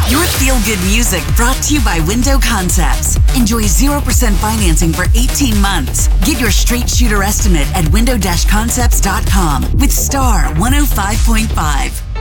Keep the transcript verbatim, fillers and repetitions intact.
Your feel-good music brought to you by Window Concepts. Enjoy zero percent financing for eighteen months. Get your straight shooter estimate at window dash concepts dot com with Star one oh five point five.